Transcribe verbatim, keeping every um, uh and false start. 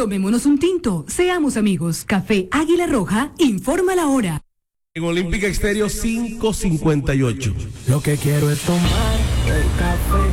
Tomémonos un tinto, seamos amigos. Café Águila Roja, informa la hora. En Olímpica Estéreo cinco cincuenta y ocho. Lo que quiero es tomar el café